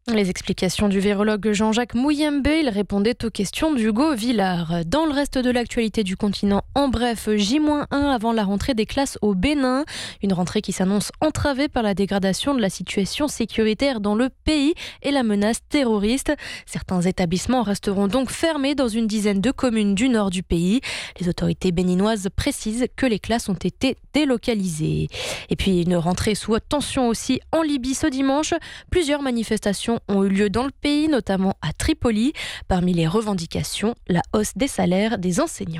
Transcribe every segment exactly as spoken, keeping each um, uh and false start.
Les explications du virologue Jean-Jacques Mouyembe, il répondait aux questions d'Hugo Villard. Dans le reste de l'actualité du continent, en bref, J moins un avant la rentrée des classes au Bénin. Une rentrée qui s'annonce entravée par la dégradation de la situation sécuritaire dans le pays et la menace terroriste. Certains établissements resteront donc fermés dans une dizaine de communes du nord du pays. Les autorités béninoises précisent que les classes ont été délocalisées. Et puis une rentrée sous haute tension aussi en Libye ce dimanche. Plusieurs manifestations ont eu lieu dans le pays, notamment à Tripoli. Parmi les revendications, la hausse des salaires des enseignants.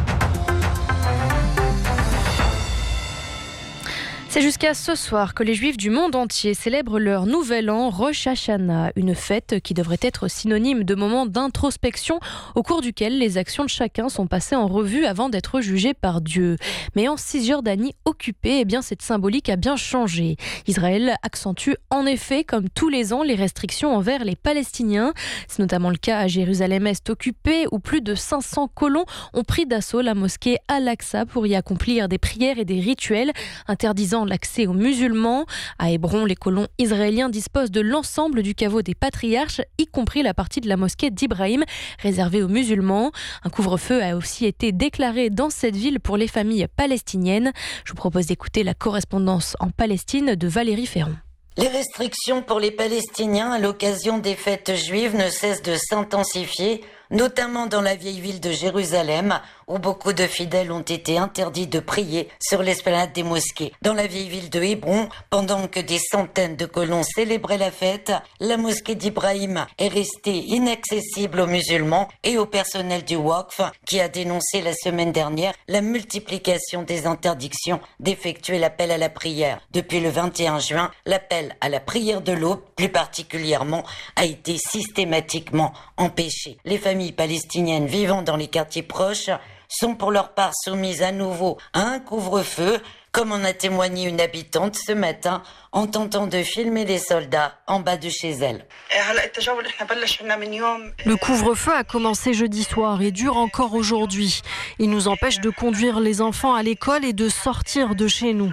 C'est jusqu'à ce soir que les Juifs du monde entier célèbrent leur nouvel an Rosh Hashanah, une fête qui devrait être synonyme de moment d'introspection au cours duquel les actions de chacun sont passées en revue avant d'être jugées par Dieu. Mais en Cisjordanie occupée, eh bien cette symbolique a bien changé. Israël accentue en effet, comme tous les ans, les restrictions envers les Palestiniens. C'est notamment le cas à Jérusalem-Est occupée, où plus de cinq cents colons ont pris d'assaut la mosquée Al-Aqsa pour y accomplir des prières et des rituels, interdisant l'accès aux musulmans. À Hébron, les colons israéliens disposent de l'ensemble du caveau des patriarches, y compris la partie de la mosquée d'Ibrahim réservée aux musulmans. Un couvre-feu a aussi été déclaré dans cette ville pour les familles palestiniennes. Je vous propose d'écouter la correspondance en Palestine de Valérie Ferron. Les restrictions pour les Palestiniens à l'occasion des fêtes juives ne cessent de s'intensifier, notamment dans la vieille ville de Jérusalem, où beaucoup de fidèles ont été interdits de prier sur l'esplanade des mosquées. Dans la vieille ville de Hébron, pendant que des centaines de colons célébraient la fête, la mosquée d'Ibrahim est restée inaccessible aux musulmans et au personnel du Waqf, qui a dénoncé la semaine dernière la multiplication des interdictions d'effectuer l'appel à la prière. Depuis le vingt et un juin, l'appel à la prière de l'aube, plus particulièrement, a été systématiquement empêché. Les familles palestiniennes vivant dans les quartiers proches sont pour leur part soumises à nouveau à un couvre-feu, comme en a témoigné une habitante ce matin en tentant de filmer les soldats en bas de chez elle. Le couvre-feu a commencé jeudi soir et dure encore aujourd'hui. Il nous empêche de conduire les enfants à l'école et de sortir de chez nous.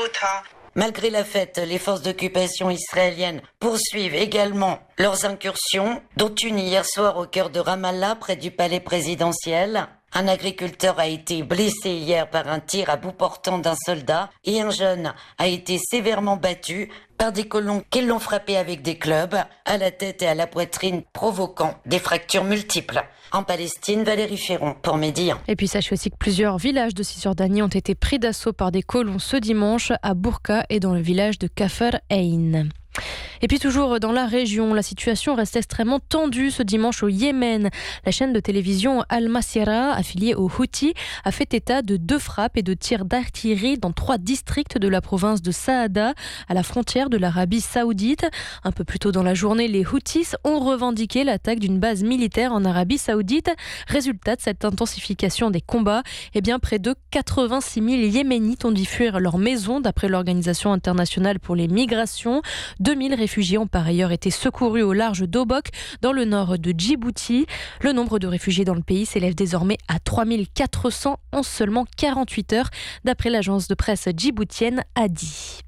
Malgré la fête, les forces d'occupation israéliennes poursuivent également leurs incursions, dont une hier soir au cœur de Ramallah, près du palais présidentiel. Un agriculteur a été blessé hier par un tir à bout portant d'un soldat et un jeune a été sévèrement battu par des colons qui l'ont frappé avec des clubs à la tête et à la poitrine, provoquant des fractures multiples. En Palestine, Valérie Ferron pour Midi un. Et puis sachez aussi que plusieurs villages de Cisjordanie ont été pris d'assaut par des colons ce dimanche à Bourka et dans le village de Kafr Ain. Et puis toujours dans la région, la situation reste extrêmement tendue ce dimanche au Yémen. La chaîne de télévision Al Masirah, affiliée aux Houthis, a fait état de deux frappes et de tirs d'artillerie dans trois districts de la province de Saada, à la frontière de l'Arabie Saoudite. Un peu plus tôt dans la journée, les Houthis ont revendiqué l'attaque d'une base militaire en Arabie Saoudite. Résultat de cette intensification des combats, eh bien près de quatre-vingt-six mille Yéménites ont dû fuir leur maison d'après l'Organisation internationale pour les migrations. deux mille réfugiés ont par ailleurs été secourus au large d'Obok, dans le nord de Djibouti. Le nombre de réfugiés dans le pays s'élève désormais à trois mille quatre cents en seulement quarante-huit heures, d'après l'agence de presse djiboutienne Hadi.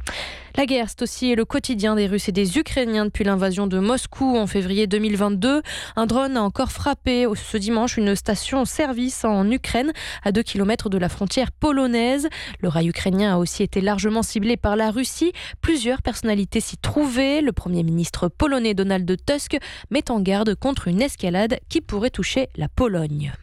La guerre, c'est aussi le quotidien des Russes et des Ukrainiens depuis l'invasion de Moscou en février deux mille vingt-deux. Un drone a encore frappé ce dimanche une station-service en Ukraine, à deux kilomètres de la frontière polonaise. Le rail ukrainien a aussi été largement ciblé par la Russie. Plusieurs personnalités s'y trouvaient. Le Premier ministre polonais Donald Tusk met en garde contre une escalade qui pourrait toucher la Pologne.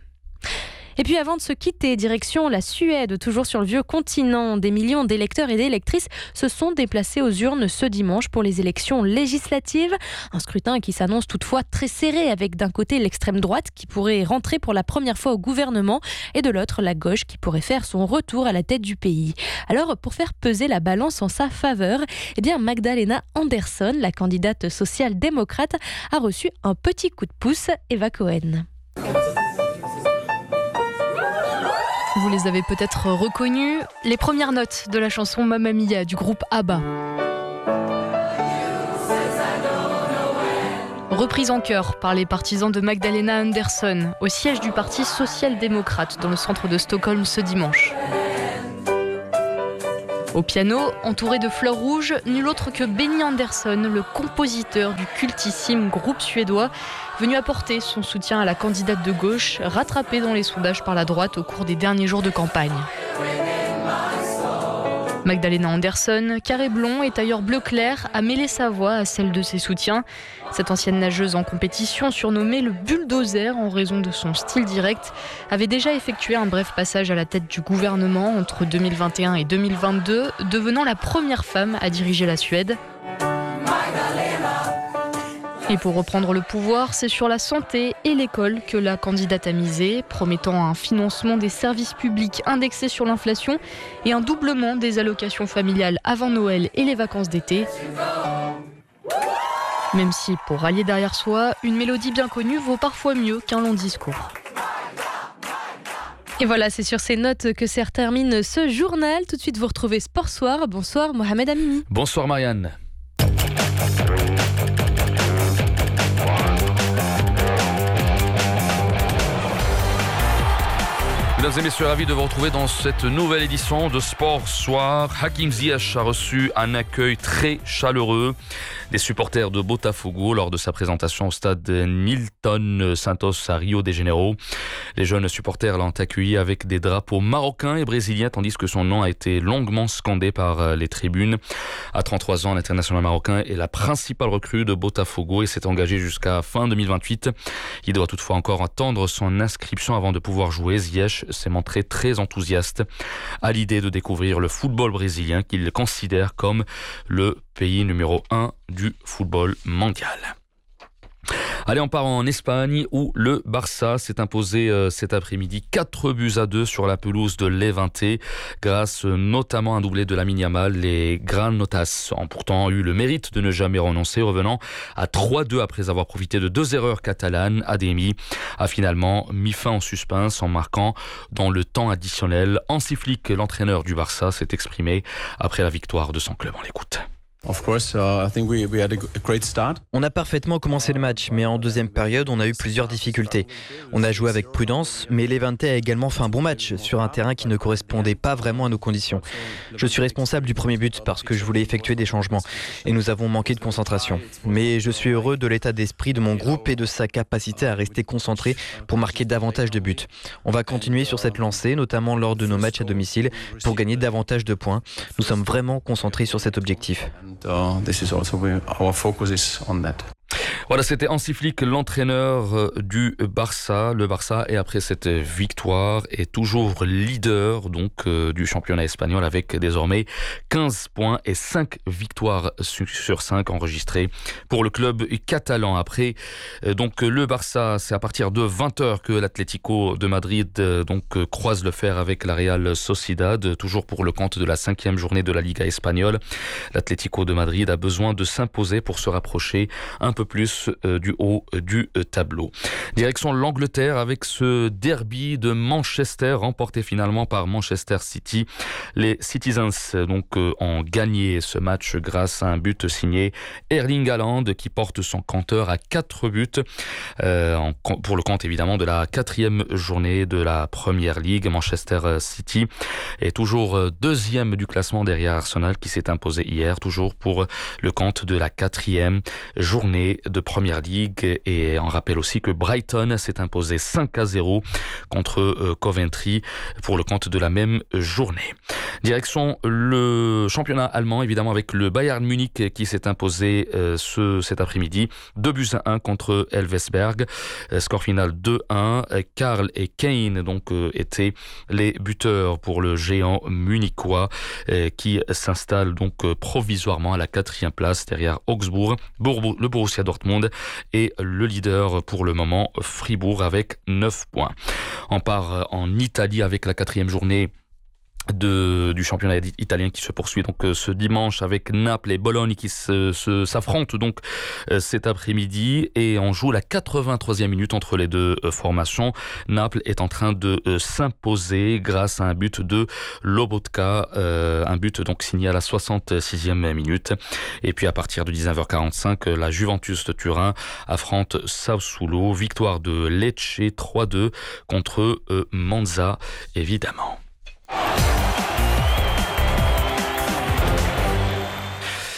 Et puis avant de se quitter, direction la Suède, toujours sur le vieux continent, des millions d'électeurs et d'électrices se sont déplacés aux urnes ce dimanche pour les élections législatives. Un scrutin qui s'annonce toutefois très serré, avec d'un côté l'extrême droite qui pourrait rentrer pour la première fois au gouvernement et de l'autre la gauche qui pourrait faire son retour à la tête du pays. Alors pour faire peser la balance en sa faveur, eh bien Magdalena Andersson, la candidate social-démocrate, a reçu un petit coup de pouce. Eva Cohen. Vous les avez peut-être reconnus, les premières notes de la chanson Mamma Mia du groupe ABBA. Reprise en chœur par les partisans de Magdalena Andersson au siège du Parti social-démocrate dans le centre de Stockholm ce dimanche. Au piano, entouré de fleurs rouges, nul autre que Benny Andersson, le compositeur du cultissime groupe suédois, venu apporter son soutien à la candidate de gauche, rattrapée dans les sondages par la droite au cours des derniers jours de campagne. Magdalena Andersson, carré blond et tailleur bleu clair, a mêlé sa voix à celle de ses soutiens. Cette ancienne nageuse en compétition, surnommée le bulldozer en raison de son style direct, avait déjà effectué un bref passage à la tête du gouvernement entre deux mille vingt et un et deux mille vingt-deux, devenant la première femme à diriger la Suède. Et pour reprendre le pouvoir, c'est sur la santé et l'école que la candidate a misé, promettant un financement des services publics indexé sur l'inflation et un doublement des allocations familiales avant Noël et les vacances d'été. Même si, pour rallier derrière soi, une mélodie bien connue vaut parfois mieux qu'un long discours. Et voilà, c'est sur ces notes que se termine ce journal. Tout de suite, vous retrouvez Sport Soir. Bonsoir Mohamed Amini. Bonsoir Marianne. Mesdames et messieurs, ravi de vous retrouver dans cette nouvelle édition de Sport Soir. Hakim Ziyech a reçu un accueil très chaleureux des supporters de Botafogo lors de sa présentation au stade Nilton Santos à Rio de Janeiro. Les jeunes supporters l'ont accueilli avec des drapeaux marocains et brésiliens, tandis que son nom a été longuement scandé par les tribunes. À trente-trois ans, l'international marocain est la principale recrue de Botafogo et s'est engagé jusqu'à fin deux mille vingt-huit. Il doit toutefois encore attendre son inscription avant de pouvoir jouer. Ziyech s'est montré très enthousiaste à l'idée de découvrir le football brésilien qu'il considère comme le pays numéro un du football mondial. Allez, on part en Espagne où le Barça s'est imposé euh, cet après-midi quatre buts à deux sur la pelouse de Levante grâce euh, notamment à un doublé de Lamine Yamal. Les Granotas ont pourtant eu le mérite de ne jamais renoncer, revenant à trois deux après avoir profité de deux erreurs catalanes. Ademi a finalement mis fin au suspense en marquant dans le temps additionnel. Hansi Flick, l'entraîneur du Barça, s'est exprimé après la victoire de son club. On l'écoute. Of course, uh, I think we, we had a great start. On a parfaitement commencé le match, mais en deuxième période, on a eu plusieurs difficultés. On a joué avec prudence, mais Levante a également fait un bon match sur un terrain qui ne correspondait pas vraiment à nos conditions. Je suis responsable du premier but parce que je voulais effectuer des changements et nous avons manqué de concentration. Mais je suis heureux de l'état d'esprit de mon groupe et de sa capacité à rester concentré pour marquer davantage de buts. On va continuer sur cette lancée, notamment lors de nos matchs à domicile, pour gagner davantage de points. Nous sommes vraiment concentrés sur cet objectif. Uh, this is also where our focus is on that. Voilà, c'était Hansi Flick, l'entraîneur du Barça. Le Barça est après cette victoire est toujours leader donc euh, du championnat espagnol avec désormais quinze points et cinq victoires sur cinq enregistrées pour le club catalan. Après euh, donc le Barça, c'est à partir de vingt heures que l'Atlético de Madrid euh, donc euh, croise le fer avec la Real Sociedad, toujours pour le compte de la cinquième journée de la Liga espagnole. L'Atlético de Madrid a besoin de s'imposer pour se rapprocher un peu plus euh, du haut euh, du euh, tableau. Direction l'Angleterre avec ce derby de Manchester remporté finalement par Manchester City. Les Citizens donc euh, ont gagné ce match grâce à un but signé Erling Haaland qui porte son compteur à quatre buts euh, en, pour le compte évidemment de la quatrième journée de la Premier League. Manchester City est toujours deuxième du classement derrière Arsenal qui s'est imposé hier, toujours pour le compte de la quatrième journée de Première Ligue. Et on rappelle aussi que Brighton s'est imposé cinq à zéro contre Coventry pour le compte de la même journée. Direction le championnat allemand évidemment avec le Bayern Munich qui s'est imposé euh, ce, cet après-midi deux buts à un contre Elversberg. Euh, score final deux un. Karl et Kane donc euh, étaient les buteurs pour le géant munichois euh, qui s'installe donc euh, provisoirement à la quatrième place derrière Augsbourg, Bourg, le Borussia Dortmund et le leader pour le moment Fribourg avec neuf points. On part en Italie avec la quatrième journée De, du championnat italien qui se poursuit donc euh, ce dimanche avec Naples et Bologne qui se, se, s'affrontent donc euh, cet après-midi et on joue la quatre-vingt-troisième minute entre les deux euh, formations. Naples est en train de euh, s'imposer grâce à un but de Lobotka, euh, un but donc signé à la soixante-sixième minute. Et puis à partir de dix-neuf heures quarante-cinq, euh, la Juventus de Turin affronte Sassuolo. Victoire de Lecce trois deux contre euh, Monza évidemment.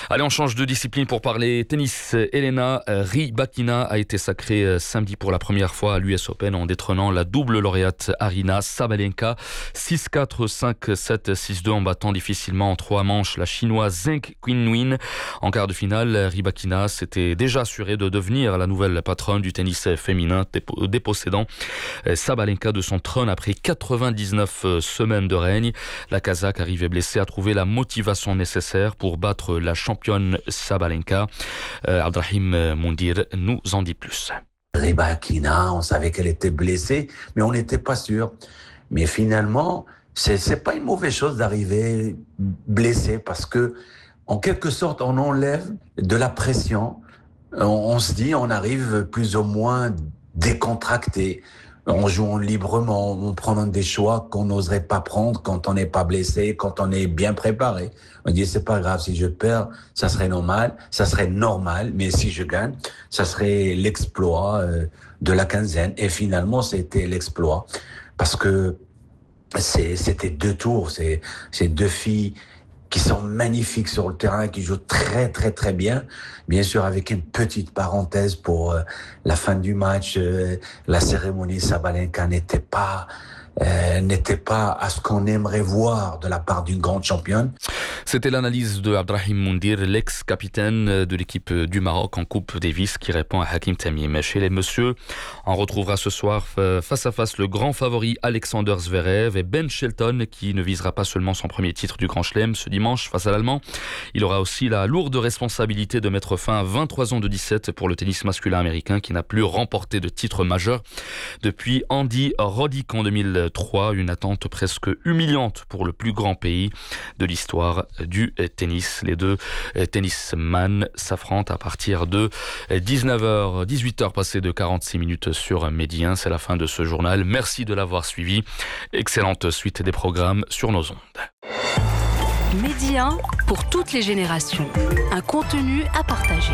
Allez, on change de discipline pour parler tennis. Elena Rybakina a été sacrée samedi pour la première fois à l'U S Open en détrônant la double lauréate Aryna Sabalenka six quatre, cinq sept, six deux en battant difficilement en trois manches la chinoise Zheng Qinwen. En quart de finale, Rybakina s'était déjà assurée de devenir la nouvelle patronne du tennis féminin, dépossédant Sabalenka de son trône après quatre-vingt-dix-neuf semaines de règne. La Kazakh, arrivée blessée, a trouvé la motivation nécessaire pour battre la championne Sabalenka. Euh, Abdrahim Moundir nous en dit plus. Rybakina, on savait qu'elle était blessée, mais on n'était pas sûr. Mais finalement, c'est, c'est pas une mauvaise chose d'arriver blessée parce que, en quelque sorte, on enlève de la pression. On, on se dit, on arrive plus ou moins décontracté, en jouant librement, en prenant des choix qu'on n'oserait pas prendre quand on n'est pas blessé, quand on est bien préparé. On dit, c'est pas grave, si je perds, ça serait normal, ça serait normal, mais si je gagne, ça serait l'exploit euh, de la quinzaine. Et finalement, c'était l'exploit. Parce que c'est, c'était deux tours, c'est, c'est deux filles qui sont magnifiques sur le terrain, qui jouent très très très bien. Bien sûr, avec une petite parenthèse pour euh, la fin du match, euh, la cérémonie Sabalenka n'était pas euh, n'était pas à ce qu'on aimerait voir de la part d'une grande championne. C'était l'analyse de Abdrahim Moundir, l'ex-capitaine de l'équipe du Maroc en Coupe Davis, qui répond à Hakim Tamim. Chez les messieurs, on retrouvera ce soir face à face le grand favori Alexander Zverev et Ben Shelton, qui ne visera pas seulement son premier titre du Grand Chelem ce dimanche face à l'Allemand. Il aura aussi la lourde responsabilité de mettre fin à vingt-trois ans de dix-sept pour le tennis masculin américain, qui n'a plus remporté de titre majeur depuis Andy Roddick en deux mille trois. Une attente presque humiliante pour le plus grand pays de l'histoire du tennis. Les deux tennisman s'affrontent à partir de dix-neuf heures, dix-huit heures passées de quarante-six minutes sur Medi un. C'est la fin de ce journal. Merci de l'avoir suivi. Excellente suite des programmes sur nos ondes. Medi un pour toutes les générations. Un contenu à partager.